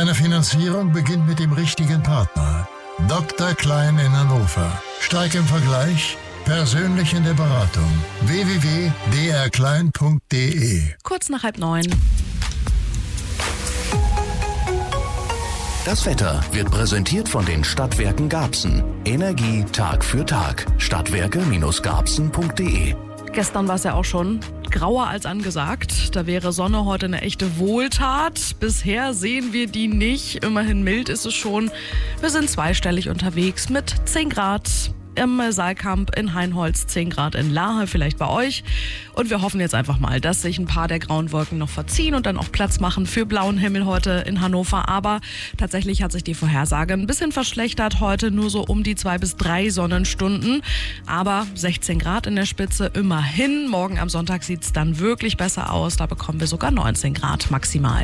Deine Finanzierung beginnt mit dem richtigen Partner. Dr. Klein in Hannover. Stark im Vergleich, persönlich in der Beratung. www.drklein.de. Kurz nach 8:30. Das Wetter wird präsentiert von den Stadtwerken Garbsen. Energie Tag für Tag. Stadtwerke-garbsen.de. Gestern war es ja auch schon grauer als angesagt. Da wäre Sonne heute eine echte Wohltat. Bisher sehen wir die nicht. Immerhin mild ist es schon. Wir sind zweistellig unterwegs mit 10 Grad. Im Saalkamp in Hainholz, 10 Grad in Lahe, vielleicht bei euch. Und wir hoffen jetzt einfach mal, dass sich ein paar der grauen Wolken noch verziehen und dann auch Platz machen für blauen Himmel heute in Hannover. Aber tatsächlich hat sich die Vorhersage ein bisschen verschlechtert. Heute nur so um die 2 bis 3 Sonnenstunden. Aber 16 Grad in der Spitze immerhin. Morgen am Sonntag sieht es dann wirklich besser aus. Da bekommen wir sogar 19 Grad maximal.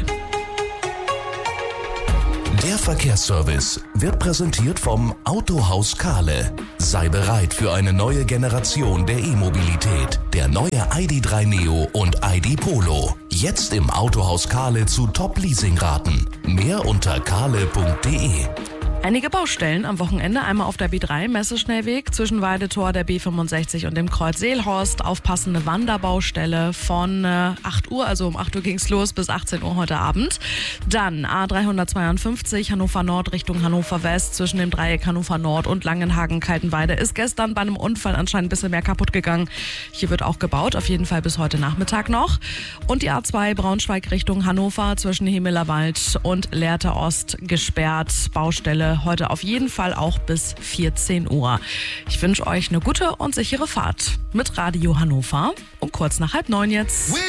Der Verkehrsservice wird präsentiert vom Autohaus Kahle. Sei bereit für eine neue Generation der E-Mobilität. Der neue ID.3 Neo und ID Polo. Jetzt im Autohaus Kahle zu Top-Leasingraten. Mehr unter kahle.de. Einige Baustellen am Wochenende, einmal auf der B3 Messeschnellweg zwischen Weidetor, der B65 und dem Kreuz Seelhorst. Aufpassende Wanderbaustelle von 8 Uhr, also um 8 Uhr ging's los, bis 18 Uhr heute Abend. Dann A352 Hannover Nord Richtung Hannover West zwischen dem Dreieck Hannover Nord und Langenhagen-Kaltenweide ist gestern bei einem Unfall anscheinend ein bisschen mehr kaputt gegangen. Hier wird auch gebaut, auf jeden Fall bis heute Nachmittag noch. Und die A2 Braunschweig Richtung Hannover zwischen Hemelerwald und Lehrte Ost gesperrt. Baustelle heute auf jeden Fall auch bis 14 Uhr. Ich wünsche euch eine gute und sichere Fahrt mit Radio Hannover um kurz nach 8:30 jetzt.